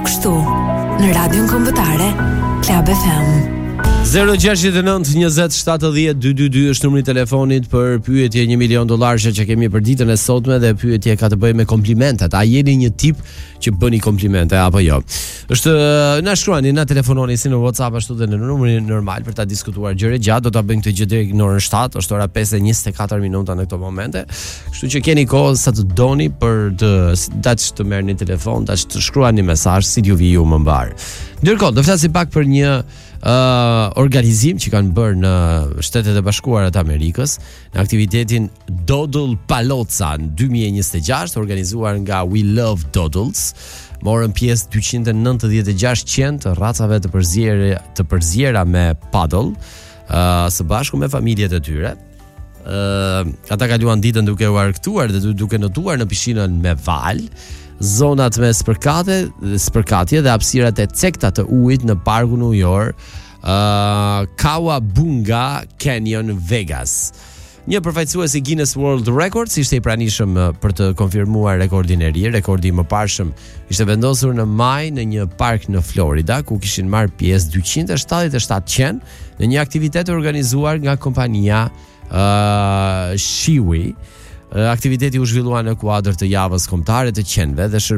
këtu në Radion Kombëtare Club FM. 069-20-70-222 është numri I telefonit për pyetje $1 milion që kemi për ditën e sotme dhe pyetje ka të bëjë me komplimentet. A jeni një tip që bëni komplimente apo jo? Është na shkruani, na telefononi si në WhatsApp ashtu dhe në numrin normal për ta diskutuar gjëre gjatë. Do ta bëjmë këtë gjë deri në orën 7, është ora 5:24 minuta në këto momente. Kështu që keni kohë sa të doni për të merrni telefon, të shkruani mesazh si ju vi ju më mbar. Ndërkohë, do flasim pak për një organizim që kanë bërë në Shtetet e Bashkuara të Amerikës në aktivitetin Dodel Palooza në 2026, organizuar nga We Love Dodels. Morën pjesë 296 qenë të racave të përzjera me paddle, së bashku me familjet e tyre. Ata kaluan ditën duke u argëtuar dhe duke notuar në pishinën me val zonat me spërkatje dhe hapësirat e cekta të ujit në parkun ujor Kawabunga Canyon Vegas. Një përfaqësues I Guinness World Records ishte I pranishëm për të konfirmuar rekordin e ri. Rekordi më parshëm ishte vendosur në maj në një park në Florida, ku kishin marrë pjesë 277 qenë në një aktivitet organizuar nga kompania Shiwi. Aktiviteti u zhvillua në kuadër të javës kombëtare të qenëve dhe